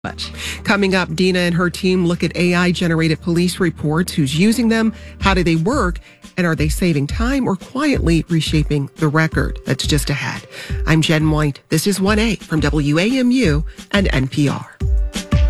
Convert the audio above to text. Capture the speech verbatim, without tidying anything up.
much. Coming up, Dina and her team look at A I-generated police reports. Who's using them? How do they work? And are they saving time or quietly reshaping the record? That's just ahead. I'm Jen White. This is one A from W A M U and N P R.